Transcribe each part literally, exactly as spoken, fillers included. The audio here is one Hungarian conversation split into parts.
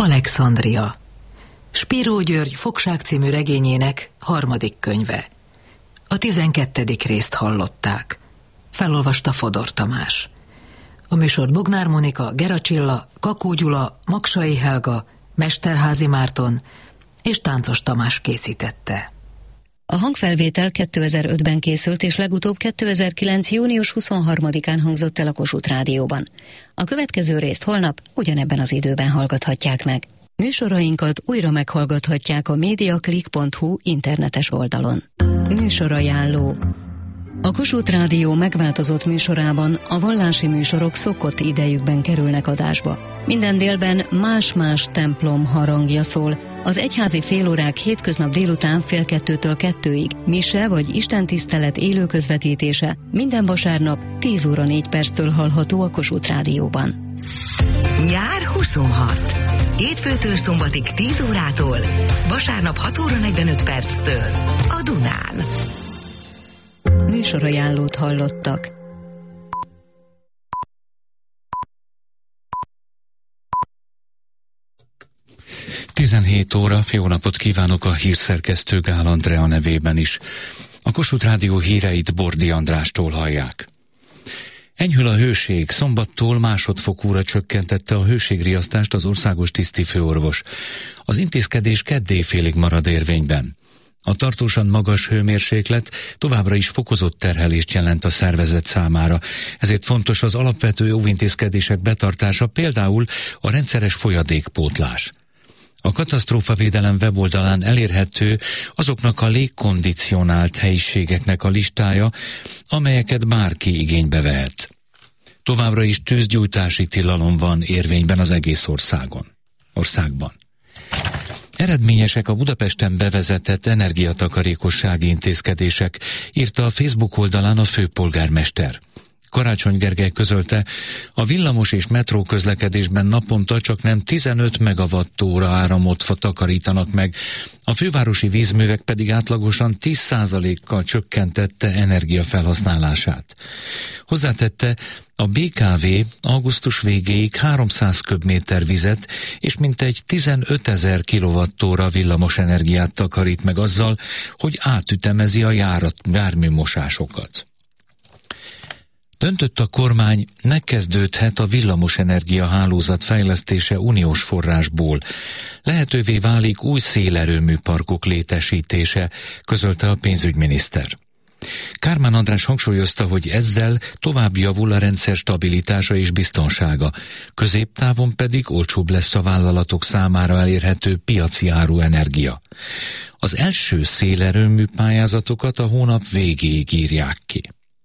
Alexandria. Spiró György Fogság című regényének harmadik könyve. A tizenkettedik részt hallották. Felolvasta Fodor Tamás. A műsort Bognár Monika, Gera Csilla, Kakó Gyula, Maksai Helga, Mesterházi Márton és Táncos Tamás készítette. A hangfelvétel kétezer-ötben készült, és legutóbb kétezer-kilenc. június huszonharmadikán hangzott el a Kossuth Rádióban. A következő részt holnap ugyanebben az időben hallgathatják meg. Műsorainkat újra meghallgathatják a mediaclick pont hu internetes oldalon. Műsorajánló. A Kossuth Rádió megváltozott műsorában a vallási műsorok szokott idejükben kerülnek adásba. Minden délben más-más templom harangja szól. Az egyházi félórák hétköznap délután fél kettőtől kettőig, mise vagy istentisztelet élő közvetítése minden vasárnap tíz óra négy perctől hallható a Kossuth Rádióban. Nyár huszonhat. Hétfőtől szombatig tíz órától, vasárnap hat óra negyvenöt perctől a Dunán. Műsorajánlót hallottak. tizenhét óra, jó napot kívánok a hírszerkesztő Gál Andrea nevében is. A Kossuth Rádió híreit Bordi Andrástól hallják. Enyhül a hőség, szombattól másodfokúra csökkentette a hőségriasztást az országos tisztifőorvos. Az intézkedés keddéjfélig marad érvényben. A tartósan magas hőmérséklet továbbra is fokozott terhelést jelent a szervezet számára, ezért fontos az alapvető óvintézkedések betartása, például a rendszeres folyadékpótlás. A katasztrófavédelem weboldalán elérhető azoknak a légkondicionált helyiségeknek a listája, amelyeket bárki igénybe vehet. Továbbra is tűzgyújtási tilalom van érvényben az egész országon. országban. Eredményesek a Budapesten bevezetett energiatakarékossági intézkedések, írta a Facebook oldalán a főpolgármester. Karácsony Gergely közölte, a villamos és metró közlekedésben naponta csak nem tizenöt megawattóra áramot takarítanak meg, a fővárosi vízművek pedig átlagosan tíz százalékkal csökkentette energiafelhasználását. Hozzátette, a bé ká vé augusztus végéig háromszáz köbméter vizet és mintegy tizenötezer kilowattóra villamos energiát takarít meg azzal, hogy átütemezi a járat, járműmosásokat. Döntött a kormány, megkezdődhet a villamosenergia hálózat fejlesztése uniós forrásból. Lehetővé válik új szélerőműparkok létesítése, közölte a pénzügyminiszter. Kármán András hangsúlyozta, hogy ezzel tovább javul a rendszer stabilitása és biztonsága, középtávon pedig olcsóbb lesz a vállalatok számára elérhető piaci áru energia. Az első szélerőmű pályázatokat a hónap végéig írják ki.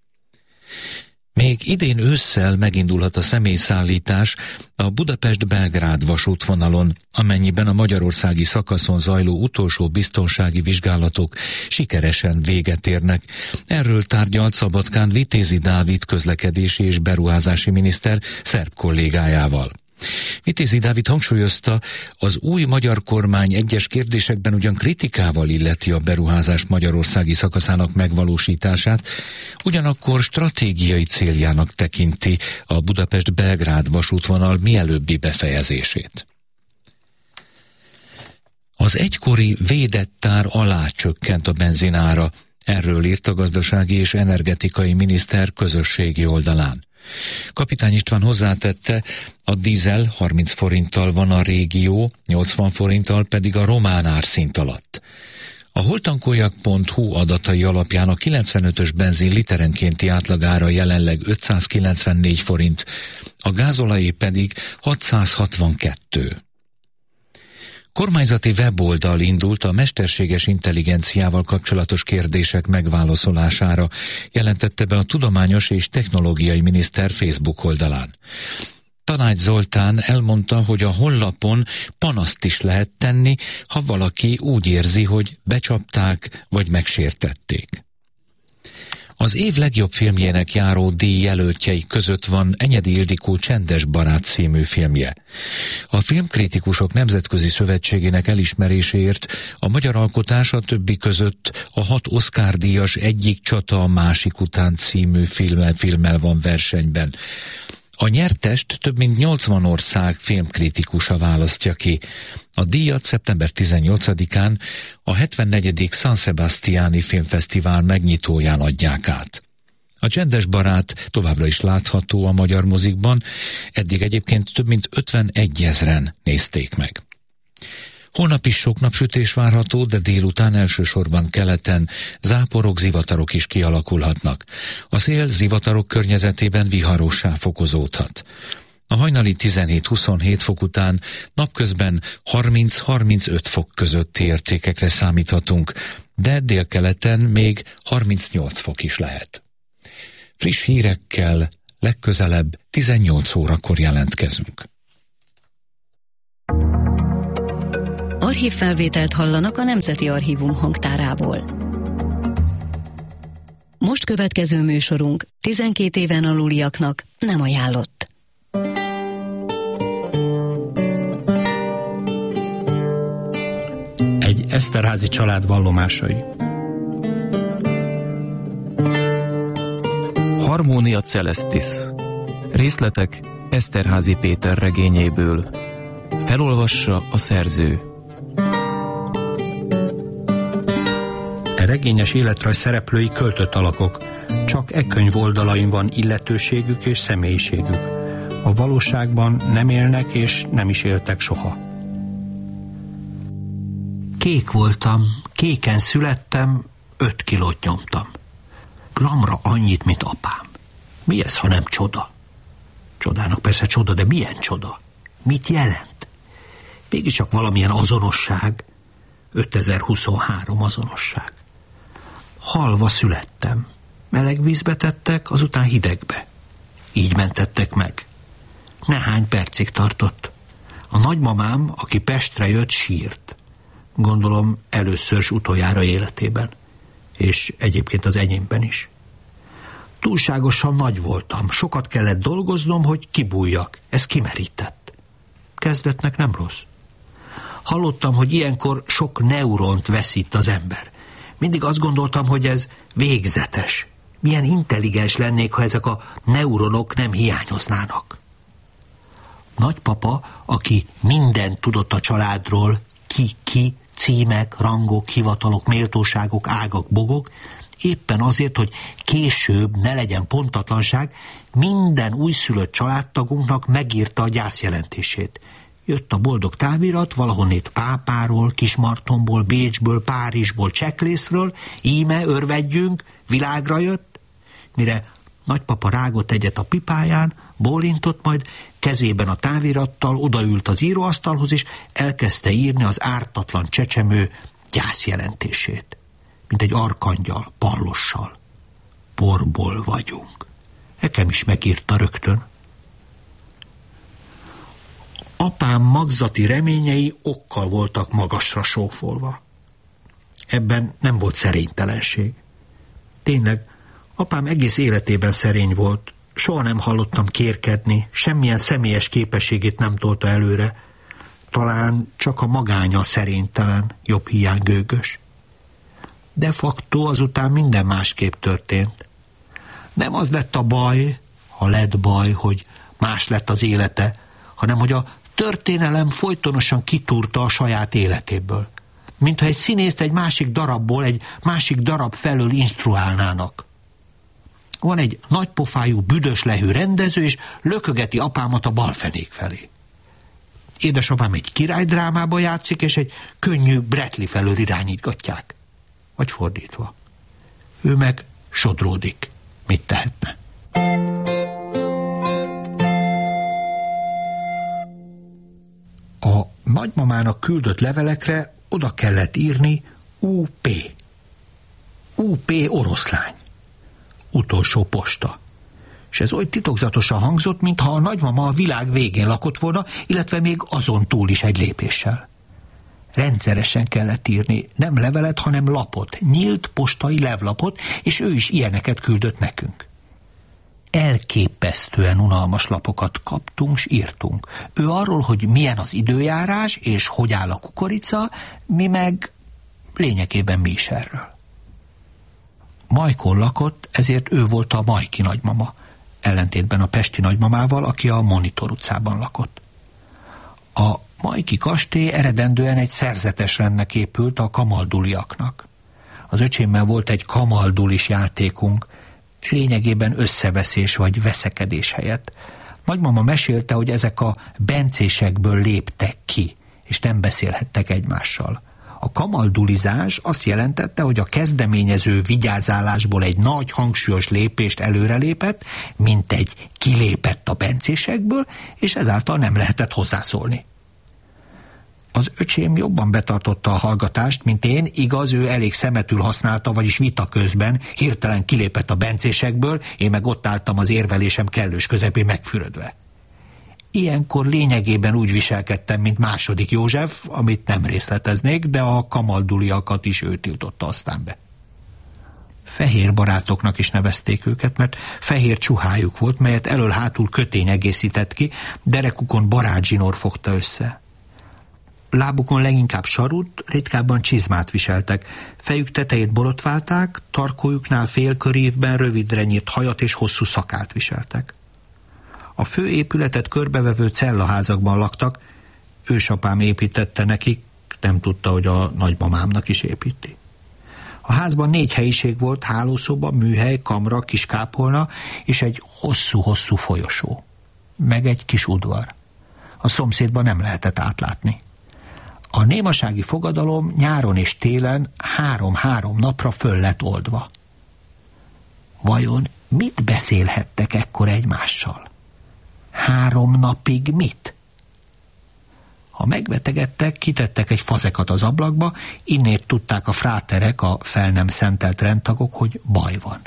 Még idén ősszel megindulhat a személyszállítás a Budapest-Belgrád vasútvonalon, amennyiben a magyarországi szakaszon zajló utolsó biztonsági vizsgálatok sikeresen véget érnek. Erről tárgyalt Szabadkán Vitézi Dávid közlekedési és beruházási miniszter szerb kollégájával. Vitézi Dávid hangsúlyozta, az új magyar kormány egyes kérdésekben ugyan kritikával illeti a beruházás magyarországi szakaszának megvalósítását, ugyanakkor stratégiai céljának tekinti a Budapest-Belgrád vasútvonal mielőbbi befejezését. Az egykori védett tár alá csökkent a benzinára, erről írt a gazdasági és energetikai miniszter közösségi oldalán. Kapitány István hozzátette, a dízel harminc forinttal van a régió, nyolcvan forinttal pedig a román árszint alatt. A holtankoljak pont hu adatai alapján a kilencvenötös benzin literenkénti átlagára jelenleg ötszázkilencvennégy forint, a gázolajé pedig hatszázhatvankettő. Kormányzati weboldal indult a mesterséges intelligenciával kapcsolatos kérdések megválaszolására, jelentette be a Tudományos és Technológiai Miniszter Facebook oldalán. Tanács Zoltán elmondta, hogy a honlapon panaszt is lehet tenni, ha valaki úgy érzi, hogy becsapták vagy megsértették. Az év legjobb filmjének járó díj jelöltjei között van Enyedi Ildikó Csendes barát című filmje. A Filmkritikusok Nemzetközi Szövetségének elismeréséért a magyar alkotás a többi között a hat Oscar-díjas Egyik csata a másik után című filmmel, filmmel van versenyben. A nyertest több mint nyolcvan ország filmkritikusa választja ki. A díjat szeptember tizennyolcadikán a hetvennegyedik San Sebastiani Filmfesztivál megnyitóján adják át. A Csendes barát továbbra is látható a magyar mozikban, eddig egyébként több mint ötvenegyezren nézték meg. Holnap is sok napsütés várható, de délután elsősorban keleten záporok, zivatarok is kialakulhatnak. A szél zivatarok környezetében viharossá fokozódhat. A hajnali tizenhét-huszonhét fok után napközben harminc-harmincöt fok közötti értékekre számíthatunk, de délkeleten még harmincnyolc fok is lehet. Friss hírekkel legközelebb tizennyolc órakor jelentkezünk. Archívfelvételt hallanak a Nemzeti Archívum hangtárából. Most következő műsorunk tizenkét éven aluliaknak nem ajánlott. Egy Eszterházy család vallomásai. Harmonia Celestis. Részletek Eszterházy Péter regényéből. Felolvassa a szerző. E regényes életrajz szereplői költött alakok, csak e könyv oldalain van illetőségük és személyiségük. A valóságban nem élnek és nem is éltek soha. Kék voltam, kéken születtem, öt kilót nyomtam. Gramra annyit, mint apám. Mi ez, ha nem csoda? Csodának persze csoda, de milyen csoda? Mit jelent? Mégis csak valamilyen azonosság. ötezer-huszonhárom azonosság. Halva születtem. Meleg vízbe tettek, azután hidegbe. Így mentettek meg. Nehány percig tartott. A nagymamám, aki Pestre jött, sírt. Gondolom először s utoljára életében. És egyébként az enyémben is. Túlságosan nagy voltam. Sokat kellett dolgoznom, hogy kibújjak. Ez kimerített. Kezdetnek nem rossz. Hallottam, hogy ilyenkor sok neuront veszít az ember. Mindig azt gondoltam, hogy ez végzetes. Milyen intelligens lennék, ha ezek a neuronok nem hiányoznának. Nagypapa, aki mindent tudott a családról, ki-ki, címek, rangok, hivatalok, méltóságok, ágak, bogok, éppen azért, hogy később ne legyen pontatlanság, minden újszülött családtagunknak megírta a gyászjelentését. Jött a boldog távirat, valahonnét Pápáról, Kismartonból, Bécsből, Párizsból, Cseklészről, íme örvedjünk, világra jött, mire nagypapa rágott egyet a pipáján, bólintott, majd kezében a távirattal odaült az íróasztalhoz, és elkezdte írni az ártatlan csecsemő gyászjelentését. Mint egy arkangyal, pallossal. Porból vagyunk. Nekem is megírta rögtön. Apám magzati reményei okkal voltak magasra sófolva. Ebben nem volt szerénytelenség. Tényleg, apám egész életében szerény volt, soha nem hallottam kérkedni, semmilyen személyes képességét nem tolta előre. Talán csak a magánya szerénytelen, jobb hiány gőgös. De facto azután minden másképp történt. Nem az lett a baj, ha lett baj, hogy más lett az élete, hanem hogy a történelem folytonosan kitúrta a saját életéből. Mintha egy színészt egy másik darabból, egy másik darab felől instruálnának. Van egy nagypofájú, büdös lehű rendező, és lökögeti apámat a balfenék felé. Édesapám egy királydrámába játszik, és egy könnyű Bretli felől irányítgatják. Vagy fordítva. Ő meg sodródik. Mit tehetne? A nagymamának küldött levelekre oda kellett írni U P. U P oroszlány. Utolsó posta. És ez oly titokzatosan hangzott, mintha a nagymama a világ végén lakott volna, illetve még azon túl is egy lépéssel. Rendszeresen kellett írni, nem levelet, hanem lapot, nyílt postai levlapot, és ő is ilyeneket küldött nekünk. Elképesztően unalmas lapokat kaptunk, s írtunk. Ő arról, hogy milyen az időjárás, és hogy áll a kukorica, mi meg lényegében mi is erről. Majkon lakott, ezért ő volt a Majki nagymama. ellentétben a pesti nagymamával, aki a Monitor utcában lakott. A Majki kastély eredendően egy szerzetes rendnek épült a kamalduliaknak. Az öcsémmel volt egy kamaldulis játékunk, lényegében összeveszés vagy veszekedés helyett. Nagymama mesélte, hogy ezek a bencésekből léptek ki, és nem beszélhettek egymással. A kamaldulizás azt jelentette, hogy a kezdeményező vigyázálásból egy nagy hangsúlyos lépést előrelépett, mint egy kilépett a bencésekből, és ezáltal nem lehetett hozzászólni. Az öcsém jobban betartotta a hallgatást, mint én, igaz, ő elég szemetül használta, vagyis vita közben hirtelen kilépett a bencésekből, én meg ott álltam az érvelésem kellős közepén megfürödve. Ilyenkor lényegében úgy viselkedtem, mint második József, amit nem részleteznék, de a kamalduliakat is ő tiltotta aztán be. Fehér barátoknak is nevezték őket, mert fehér csuhájuk volt, melyet elől-hátul kötény egészített ki, derekukon barátzzsinór fogta össze. Lábukon leginkább sarut, ritkábban csizmát viseltek. Fejük tetejét borotválták, tarkójuknál félkörívben rövidre nyírt hajat és hosszú szakát viseltek. A fő épületet körbevevő cellaházakban laktak, ősapám építette nekik, nem tudta, hogy a nagymamámnak is építi. A házban négy helyiség volt, hálószoba, műhely, kamra, kis kápolna és egy hosszú-hosszú folyosó. Meg egy kis udvar. A szomszédban nem lehetett átlátni. A némasági fogadalom nyáron és télen három-három napra föl lett oldva. Vajon mit beszélhettek ekkor egymással? Három napig mit? Ha megbetegedtek, kitettek egy fazekat az ablakba, innét tudták a fráterek, a fel nem szentelt rendtagok, hogy baj van.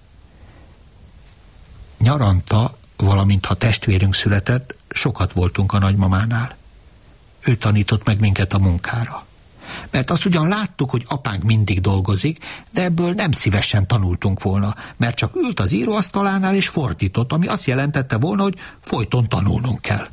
Nyaranta, valamint ha testvérünk született, sokat voltunk a nagymamánál. Ő tanított meg minket a munkára. Mert azt ugyan láttuk, hogy apánk mindig dolgozik, de ebből nem szívesen tanultunk volna, mert csak ült az íróasztalánál és fordított, ami azt jelentette volna, hogy folyton tanulnunk kell.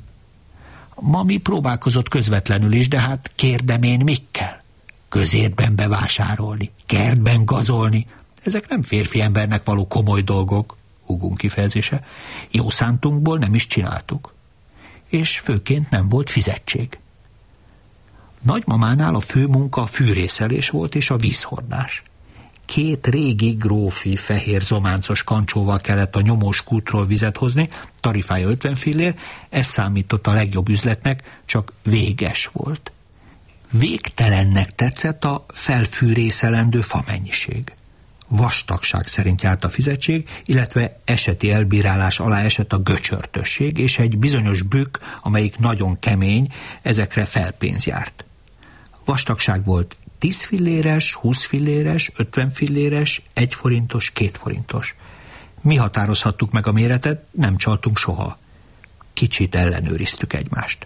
Mami próbálkozott közvetlenül is, de hát kérdem én mikkel? Közértben bevásárolni, kertben gazolni, ezek nem férfi embernek való komoly dolgok, húgunk kifejezése. Jó szántunkból nem is csináltuk. És főként nem volt fizetség. Nagymamánál a fő munka a fűrészelés volt és a vízhordás. Két régi grófi fehér zománcos kancsóval kellett a nyomós kútról vizet hozni, tarifája ötven fillér, ez számított a legjobb üzletnek, csak véges volt. Végtelennek tetszett a felfűrészelendő famennyiség. Vastagság szerint járt a fizetség, illetve eseti elbírálás alá esett a göcsörtösség, és egy bizonyos bükk, amelyik nagyon kemény, ezekre felpénz járt. Vastagság volt tíz filléres, húsz filléres, ötven filléres, egy forintos, két forintos. Mi határozhattuk meg a méretet, nem csaltunk soha. Kicsit ellenőriztük egymást.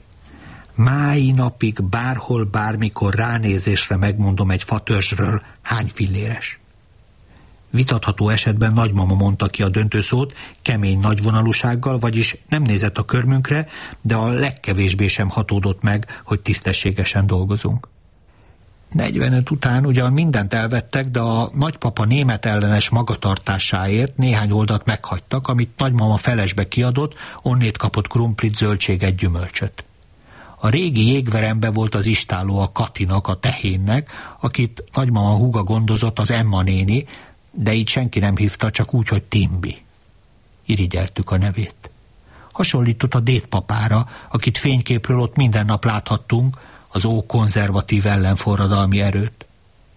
Mái napig bárhol, bármikor ránézésre megmondom egy fatörzsről, hány filléres. Vitatható esetben nagymama mondta ki a döntőszót, kemény nagyvonalúsággal, vagyis nem nézett a körmünkre, de a legkevésbé sem hatódott meg, hogy tisztességesen dolgozunk. negyvenöt után ugyan mindent elvettek, de a nagypapa német ellenes magatartásáért néhány oldalt meghagytak, amit nagymama felesbe kiadott, onnét kapott krumplit, zöldséget, gyümölcsöt. A régi jégverembe volt az istáló a Katinak, a tehénnek, akit nagymama húga gondozott, az Emma néni, de így senki nem hívta, csak úgy, hogy Timbi. Irigyeltük a nevét. Hasonlított a dédpapára, akit fényképről ott minden nap láthattunk, az ókonzervatív ellenforradalmi erőt.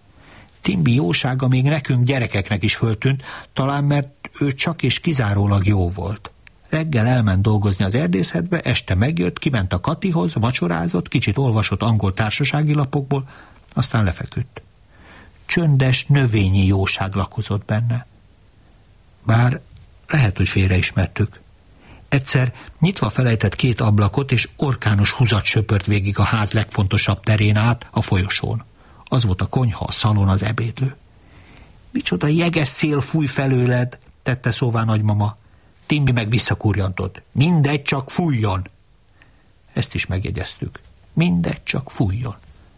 Timbi jósága még nekünk gyerekeknek is föltűnt, talán mert ő csak és kizárólag jó volt. Reggel elment dolgozni az erdészetbe, este megjött, kiment a Katihoz, vacsorázott, kicsit olvasott angol társasági lapokból, aztán lefeküdt. Csöndes, növényi jóság lakozott benne. Bár lehet, hogy félreismertük. Egyszer nyitva felejtett két ablakot, és orkános húzat söpört végig a ház legfontosabb terén át, a folyosón. Az volt a konyha, a szalon, az ebédlő. Micsoda jeges szél fúj felőled, tette szóvá nagymama. Timbi meg visszakurjantott. Mindegy, csak fújjon. Ezt is megjegyeztük. Mindegy, csak fújjon.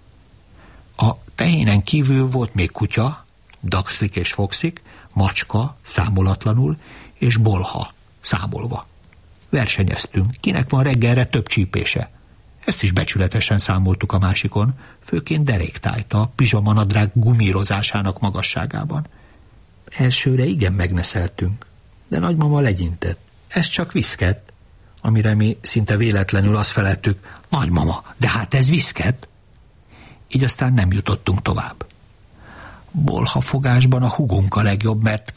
A tehénen kívül volt még kutya, Daxlik és Foxik, macska, számolatlanul, és bolha, számolva. Versenyeztünk, kinek van reggelre több csípése. Ezt is becsületesen számoltuk a másikon, főként deréktájt a pizsamanadrág gumírozásának magasságában. Elsőre igen megneszeltünk, de nagymama legyintett. Ez csak viszket, amire mi szinte véletlenül azt felettük, nagymama, de hát ez viszket. Így aztán nem jutottunk tovább. Bolhafogásban a hugunk a legjobb, mert